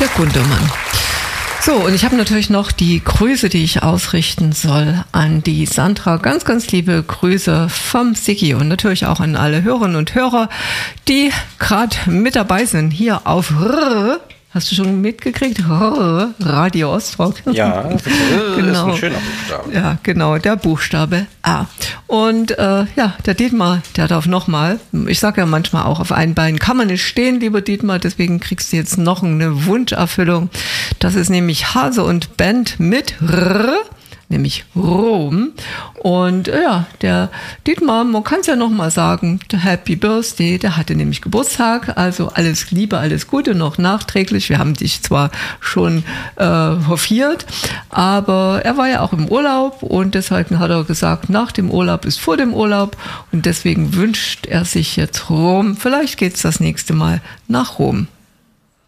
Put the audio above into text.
der Gundermann. So, und ich habe natürlich noch die Grüße, die ich ausrichten soll an die Sandra. Ganz, ganz liebe Grüße vom Siggi und natürlich auch an alle Hörerinnen und Hörer, die gerade mit dabei sind hier auf Hast du schon mitgekriegt? Radio Ostrock. Ja, das genau. Ist ein schöner Buchstabe. Ja, genau, der Buchstabe A. Und der Dietmar, der darf nochmal, ich sage ja manchmal auch, auf einem Bein kann man nicht stehen, lieber Dietmar, deswegen kriegst du jetzt noch eine Wunscherfüllung. Das ist nämlich Hase und Band mit nämlich Rom. Und der Dietmar, man kann es ja nochmal sagen, der Happy Birthday, der hatte nämlich Geburtstag, also alles Liebe, alles Gute noch nachträglich. Wir haben dich zwar schon hofiert, aber er war ja auch im Urlaub und deshalb hat er gesagt, nach dem Urlaub ist vor dem Urlaub und deswegen wünscht er sich jetzt Rom. Vielleicht geht es das nächste Mal nach Rom.